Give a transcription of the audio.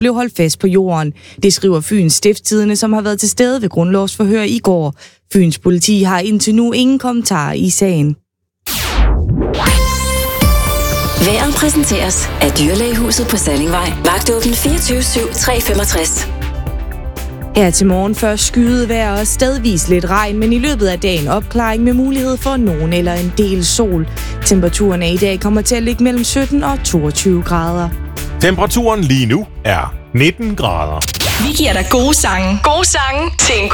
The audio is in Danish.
blev holdt fast på jorden. Det skriver Fyns Stiftstidende, som har været til stede ved grundlovsforhør i går. Fyns politi har indtil nu ingen kommentarer i sagen. Vejret præsenteres af Dyrlægehuset på Sallingvej. Vagtåben 24/7/365. Her til morgen først skyet vejr og stedvis lidt regn, men i løbet af dagen opklaring med mulighed for nogen eller en del sol. Temperaturen i dag kommer til at ligge mellem 17 og 22 grader. Temperaturen lige nu er 19 grader. Vi giver dig gode sange. Gode sange til en